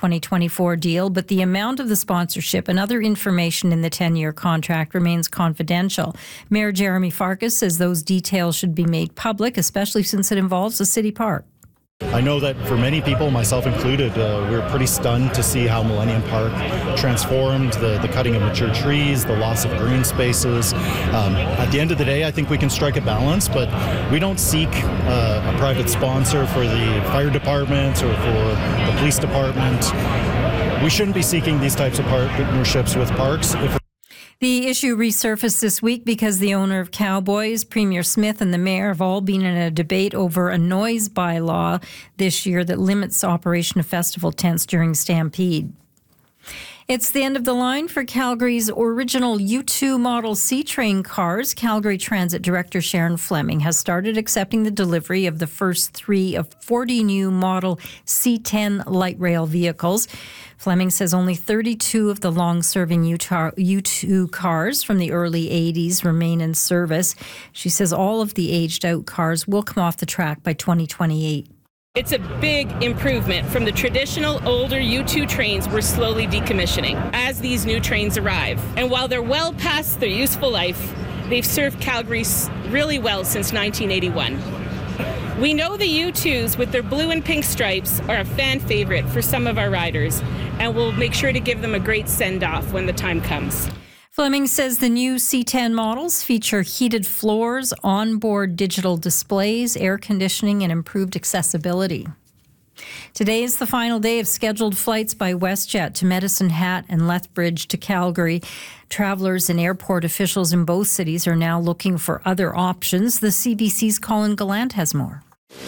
2024 deal, but the amount of the sponsorship and other information in the 10-year contract remains confidential. Mayor Jeremy Farkas says those details should be made public, especially since it involves a city park. I know that for many people, myself included, we're pretty stunned to see how Millennium Park transformed, the cutting of mature trees, the loss of green spaces. At the end of the day, I think we can strike a balance, but we don't seek a private sponsor for the fire department or for the police department. We shouldn't be seeking these types of partnerships with parks. The issue resurfaced this week because the owner of Cowboys, Premier Smith, and the mayor have all been in a debate over a noise bylaw this year that limits operation of festival tents during Stampede. It's the end of the line for Calgary's original U2 Model C-Train cars. Calgary Transit Director Sharon Fleming has started accepting the delivery of the first 3 of 40 new Model C10 light rail vehicles. Fleming says only 32 of the long-serving U2 cars from the early 80s remain in service. She says all of the aged-out cars will come off the track by 2028. It's a big improvement from the traditional older U2 trains we're slowly decommissioning as these new trains arrive. And while they're well past their useful life, they've served Calgary really well since 1981. We know the U2s with their blue and pink stripes are a fan favorite for some of our riders, and we'll make sure to give them a great send-off when the time comes. Fleming says the new C10 models feature heated floors, onboard digital displays, air conditioning, and improved accessibility. Today is the final day of scheduled flights by WestJet to Medicine Hat and Lethbridge to Calgary. Travelers and airport officials in both cities are now looking for other options. The CBC's Colin Gallant has more.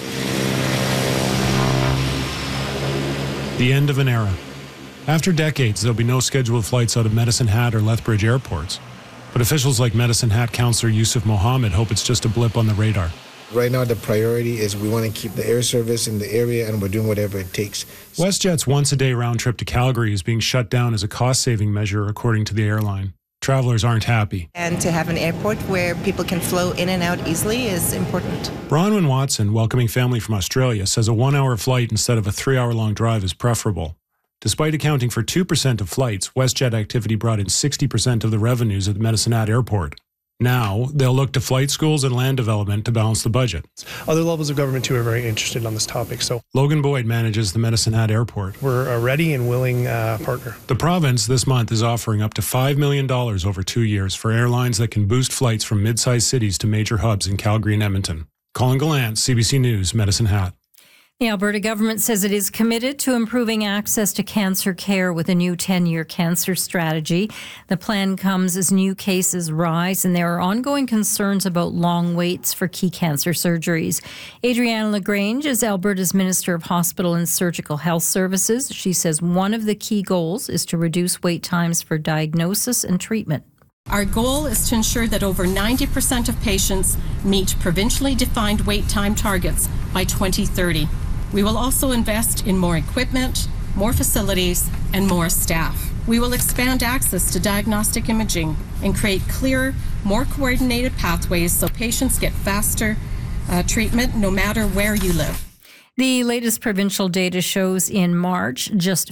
The end of an era. After decades, there'll be no scheduled flights out of Medicine Hat or Lethbridge airports. But officials like Medicine Hat Councillor Yusuf Mohammed hope it's just a blip on the radar. Right now, the priority is we want to keep the air service in the area, and we're doing whatever it takes. WestJet's once-a-day round trip to Calgary is being shut down as a cost-saving measure, according to the airline. Travelers aren't happy. And to have an airport where people can flow in and out easily is important. Bronwyn Watson, welcoming family from Australia, says a 1-hour flight instead of a 3-hour-long drive is preferable. Despite accounting for 2% of flights, WestJet activity brought in 60% of the revenues at the Medicine Hat Airport. Now, they'll look to flight schools and land development to balance the budget. Other levels of government, too, are very interested on this topic. So Logan Boyd manages the Medicine Hat Airport. We're a ready and willing partner. The province this month is offering up to $5 million over 2 years for airlines that can boost flights from mid-sized cities to major hubs in Calgary and Edmonton. Colin Gallant, CBC News, Medicine Hat. The Alberta government says it is committed to improving access to cancer care with a new 10-year cancer strategy. The plan comes as new cases rise and there are ongoing concerns about long waits for key cancer surgeries. Adrienne LaGrange is Alberta's Minister of Hospital and Surgical Health Services. She says one of the key goals is to reduce wait times for diagnosis and treatment. Our goal is to ensure that over 90% of patients meet provincially defined wait time targets by 2030. We will also invest in more equipment, more facilities, and more staff. We will expand access to diagnostic imaging and create clearer, more coordinated pathways so patients get faster treatment no matter where you live. The latest provincial data shows in March, just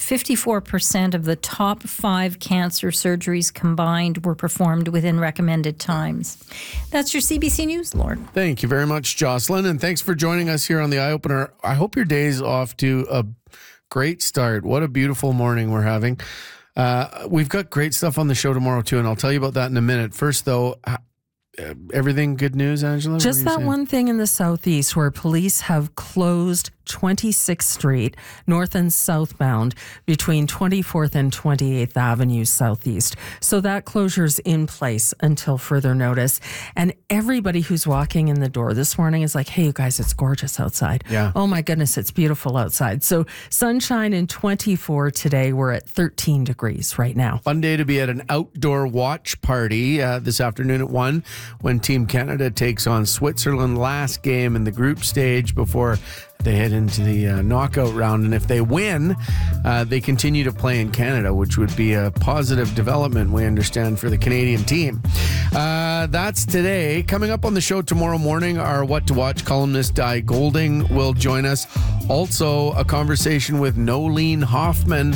54% of the top 5 cancer surgeries combined were performed within recommended times. That's your CBC News, Lord. Thank you very much, Jocelyn, and thanks for joining us here on The Eye Opener. I hope your day's off to a great start. What a beautiful morning we're having. We've got great stuff on the show tomorrow, too, and I'll tell you about that in a minute. First, though, everything good news, Angela? Just that one thing in the southeast where police have closed 26th Street, north and southbound, between 24th and 28th Avenue Southeast. So that closure's in place until further notice. And everybody who's walking in the door this morning is like, hey, you guys, it's gorgeous outside. Yeah. Oh, my goodness, it's beautiful outside. So sunshine in 24 today. We're at 13 degrees right now. Fun day to be at an outdoor watch party this afternoon at 1 when Team Canada takes on Switzerland. Last game in the group stage before they head into the knockout round. And if they win, they continue to play in Canada, which would be a positive development, we understand, for the Canadian team. That's today. Coming up on the show tomorrow morning, our What to Watch columnist Di Golding will join us. Also, a conversation with Nolene Hoffman